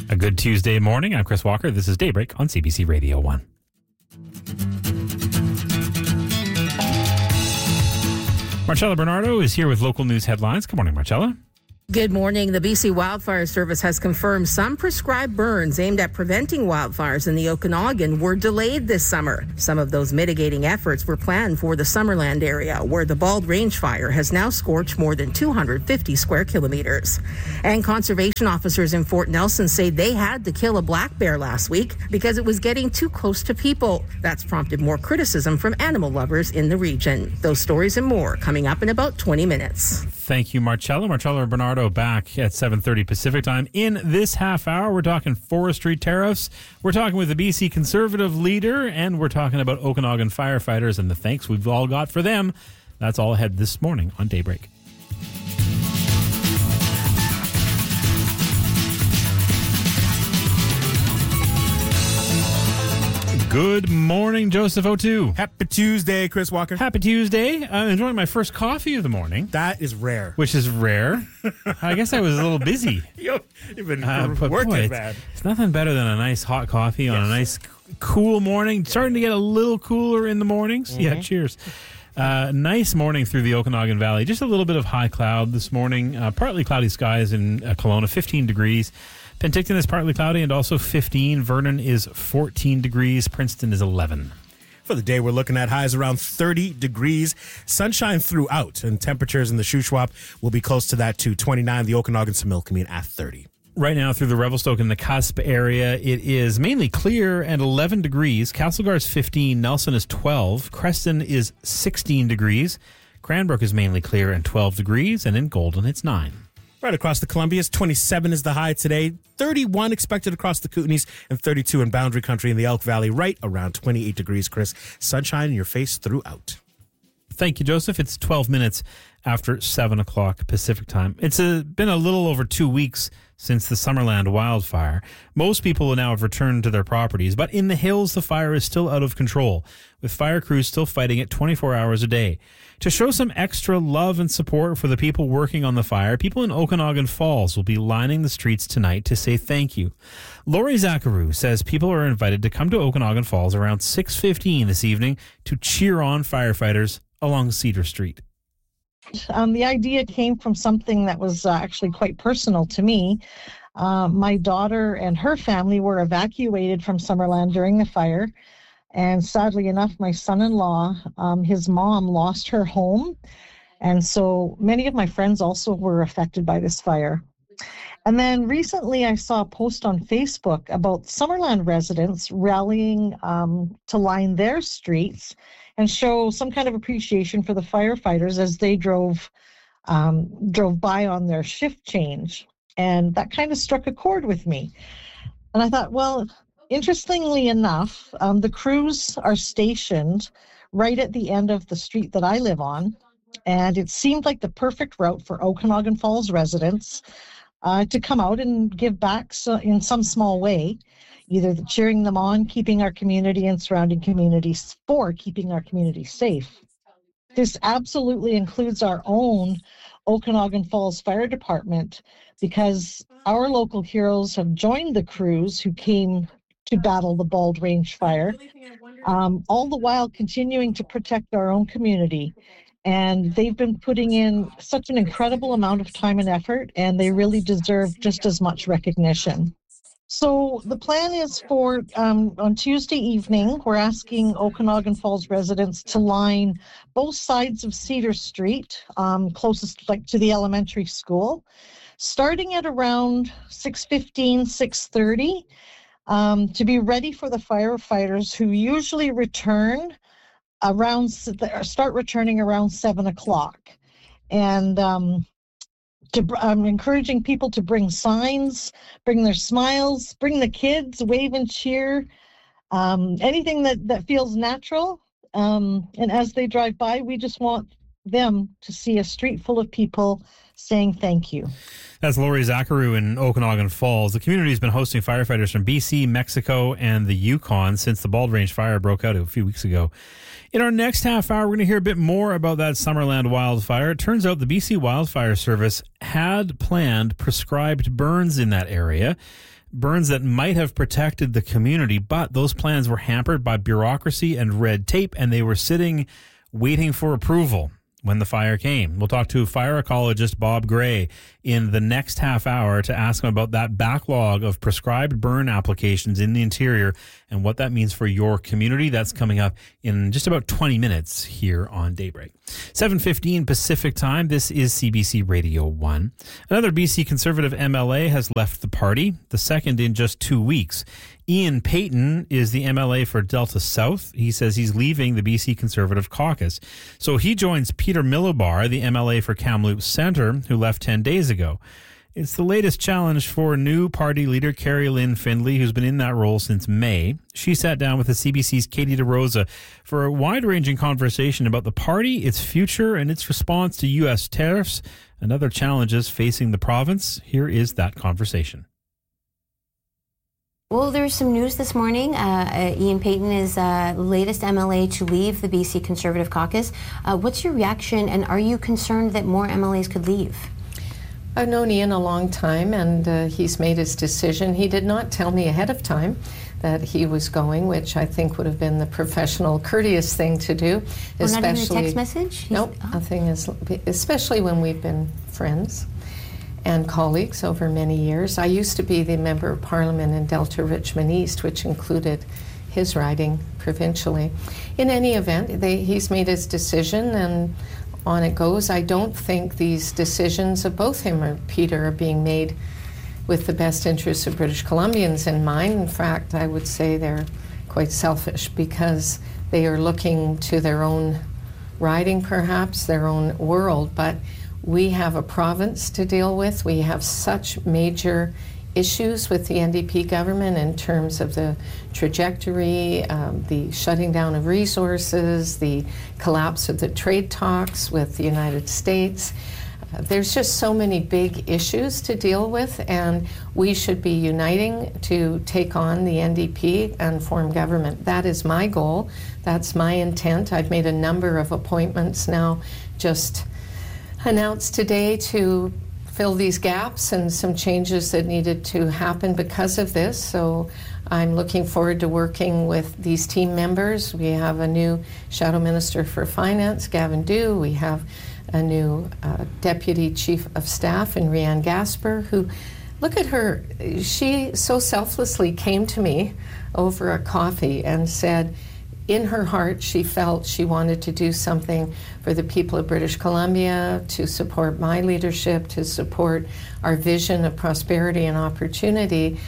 A good Tuesday morning. I'm Chris Walker. This is Daybreak on CBC Radio 1. Marcella Bernardo is here with local news headlines. Good morning, Marcella. Good morning. The BC Wildfire Service has confirmed some prescribed burns aimed at preventing wildfires in the Okanagan were delayed this summer. Some of those mitigating efforts were planned for the Summerland area, where the Bald Range fire has now scorched more than 250 square kilometers. And conservation officers in Fort Nelson say they had to kill a black bear last week because it was getting too close to people. That's prompted more criticism from animal lovers in the region. Those stories and more coming up in about 20 minutes. Thank you, Marcella. Marcella Bernardo back at 7:30 Pacific time. In this half hour, we're talking forestry tariffs. We're talking with the BC Conservative leader, and we're talking about Okanagan firefighters and the thanks we've all got for them. That's all ahead this morning on Daybreak. Good morning, Joseph O'Toole. Happy Tuesday, Chris Walker. Happy Tuesday. I'm enjoying my first coffee of the morning. That is rare. Which is rare. I guess I was a little busy. You've been working, man. It's nothing better than a nice hot coffee on a nice cool morning. Starting to get a little cooler in the mornings. Mm-hmm. Yeah, cheers. Nice morning through the Okanagan Valley. Just a little bit of high cloud this morning. Partly cloudy skies in Kelowna, 15 degrees. Penticton is partly cloudy and also 15. Vernon is 14 degrees. Princeton is 11. For the day, we're looking at highs around 30 degrees. Sunshine throughout, and temperatures in the Shuswap will be close to that too. 29, the Okanagan Similkameen at 30. Right now through the Revelstoke and the Cusp area, it is mainly clear and 11 degrees. Castlegar's 15, Nelson is 12, Creston is 16 degrees, Cranbrook is mainly clear and 12 degrees, and in Golden it's 9. Right across the Columbias, 27 is the high today, 31 expected across the Kootenays, and 32 in Boundary Country in the Elk Valley, right around 28 degrees, Chris. Sunshine in your face throughout. Thank you, Joseph. It's 12 minutes after 7 o'clock Pacific time. It's been a little over 2 weeks since the Summerland wildfire. Most people will now have returned to their properties, but in the hills, the fire is still out of control, with fire crews still fighting it 24 hours a day. To show some extra love and support for the people working on the fire, people in Okanagan Falls will be lining the streets tonight to say thank you. Lori Zacharou says people are invited to come to Okanagan Falls around 6:15 this evening to cheer on firefighters along Cedar Street. The idea came from something that was actually quite personal to me. My daughter and her family were evacuated from Summerland during the fire. And sadly enough, my son-in-law, his mom lost her home. And so many of my friends also were affected by this fire. And then recently I saw a post on Facebook about Summerland residents rallying to line their streets and show some kind of appreciation for the firefighters as they drove by on their shift change. And that kind of struck a chord with me. And I thought, well, interestingly enough, the crews are stationed right at the end of the street that I live on. And it seemed like the perfect route for Okanagan Falls residents to come out and give back in some small way, either cheering them on, keeping our community and surrounding communities keeping our community safe. This absolutely includes our own Okanagan Falls Fire Department, because our local heroes have joined the crews who came to battle the Bald Range fire, all the while continuing to protect our own community. And they've been putting in such an incredible amount of time and effort, and they really deserve just as much recognition. So the plan is for on Tuesday evening, we're asking Okanagan Falls residents to line both sides of Cedar Street, closest to the elementary school, starting at around 6:15, 6:30, to be ready for the firefighters who usually start returning around 7 o'clock. And I'm encouraging people to bring signs, bring their smiles, bring the kids, wave and cheer, anything that feels natural. And as they drive by, we just want them to see a street full of people saying thank you. That's Lori Zacharou in Okanagan Falls. The community has been hosting firefighters from BC, Mexico, and the Yukon since the Bald Range fire broke out a few weeks ago. In our next half hour, we're going to hear a bit more about that Summerland wildfire. It turns out the BC Wildfire Service had planned prescribed burns in that area. burns that might have protected the community, but those plans were hampered by bureaucracy and red tape, and they were sitting waiting for approval when the fire came. We'll talk to fire ecologist Bob Gray in the next half hour to ask him about that backlog of prescribed burn applications in the interior and what that means for your community. That's coming up in just about 20 minutes here on Daybreak. 7:15 Pacific time. This is CBC Radio 1. Another BC Conservative MLA has left the party, the second in just 2 weeks. Ian Payton is the MLA for Delta South. He says he's leaving the BC Conservative caucus. So he joins Peter Milobar, the MLA for Kamloops Centre, who left 10 days ago. It's the latest challenge for new party leader Carrie Lynn Findlay, who's been in that role since May. She sat down with the CBC's Katie DeRosa for a wide-ranging conversation about the party, its future, and its response to U.S. tariffs and other challenges facing the province. Here is that conversation. Well, there's some news this morning. Ian Payton is latest MLA to leave the BC Conservative caucus. What's your reaction, and are you concerned that more MLAs could leave? I've known Ian a long time, and he's made his decision. He did not tell me ahead of time that he was going, which I think would have been the professional, courteous thing to do. Well, not even a text message? No, nothing is, especially when we've been friends and colleagues over many years. I used to be the Member of Parliament in Delta Richmond East, which included his riding provincially. In any event, he's made his decision, and on it goes. I don't think these decisions of both him or Peter are being made with the best interests of British Columbians in mind. In fact, I would say they're quite selfish because they are looking to their own riding, perhaps, their own world. But we have a province to deal with. We have such major issues with the NDP government in terms of the trajectory, the shutting down of resources, the collapse of the trade talks with the United States. There's just so many big issues to deal with, and we should be uniting to take on the NDP and form government. That is my goal. That's my intent. I've made a number of appointments now, just announced today, to fill these gaps and some changes that needed to happen because of this. So I'm looking forward to working with these team members. We have a new Shadow Minister for Finance, Gavin Dew. We have a new Deputy Chief of Staff in Rianne Gasper, who, look at her, she so selflessly came to me over a coffee and said, in her heart, she felt she wanted to do something for the people of British Columbia, to support my leadership, to support our vision of prosperity and opportunity.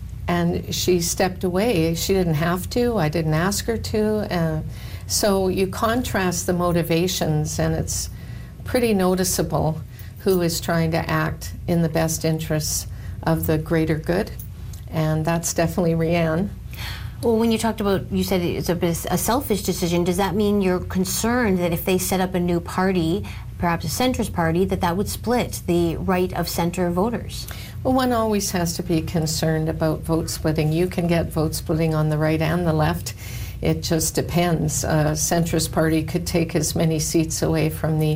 And she stepped away. She didn't have to. I didn't ask her to. So you contrast the motivations, and it's pretty noticeable who is trying to act in the best interests of the greater good. And that's definitely Rianne. Well, when you talked about, you said it's a selfish decision, does that mean you're concerned that if they set up a new party, perhaps a centrist party, that would split the right of centre voters? Well, one always has to be concerned about vote splitting. You can get vote splitting on the right and the left. It just depends. A centrist party could take as many seats away from the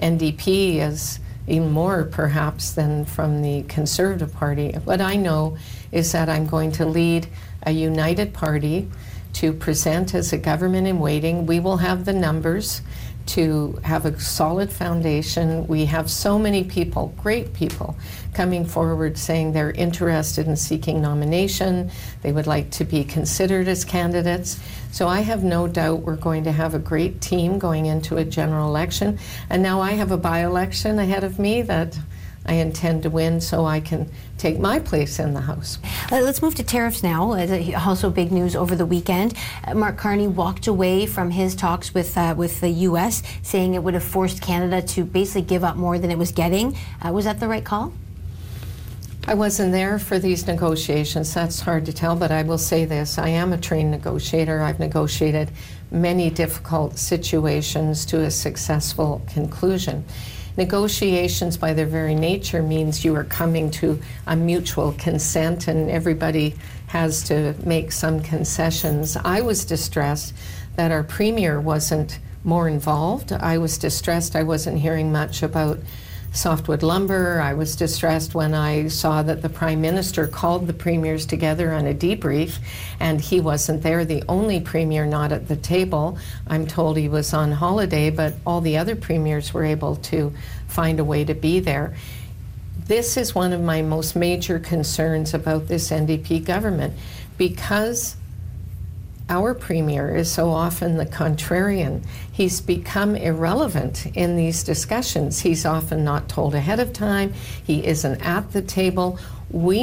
NDP as even more perhaps than from the Conservative Party. What I know is that I'm going to lead a united party to present as a government in waiting. We will have the numbers to have a solid foundation. We have so many people, great people, coming forward saying they're interested in seeking nomination. They would like to be considered as candidates. So I have no doubt we're going to have a great team going into a general election. And now I have a by-election ahead of me that I intend to win so I can take my place in the House. Let's move to tariffs now. Also big news over the weekend. Mark Carney walked away from his talks with the U.S., saying it would have forced Canada to basically give up more than it was getting. Was that the right call? I wasn't there for these negotiations. That's hard to tell, but I will say this. I am a trained negotiator. I've negotiated many difficult situations to a successful conclusion. Negotiations by their very nature means you are coming to a mutual consent and everybody has to make some concessions. I was distressed that our Premier wasn't more involved. I was distressed I wasn't hearing much about softwood lumber. I was distressed when I saw that the Prime Minister called the premiers together on a debrief, and he wasn't there, the only premier not at the table. I'm told he was on holiday, but all the other premiers were able to find a way to be there. This is one of my most major concerns about this NDP government, because our premier is so often the contrarian. He's become irrelevant in these discussions. He's often not told ahead of time. He isn't at the table. We